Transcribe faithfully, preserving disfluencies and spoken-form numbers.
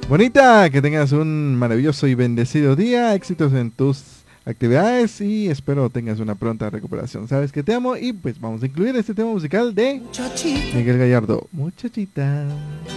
Bonita, que tengas un maravilloso y bendecido día, éxitos en tus actividades y espero tengas una pronta recuperación. Sabes que te amo y pues vamos a incluir este tema musical de Muchachita. Miguel Gallardo. Muchachita.